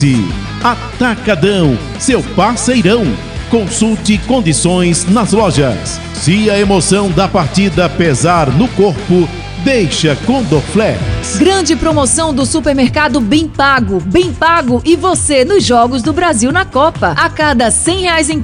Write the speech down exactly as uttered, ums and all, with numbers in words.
Atacadão, seu parceirão. Consulte condições nas lojas. Se a emoção da partida pesar no corpo, deixa com Dorflex. Grande promoção do supermercado Bem Pago. Bem Pago e você nos Jogos do Brasil na Copa. A cada cem reais em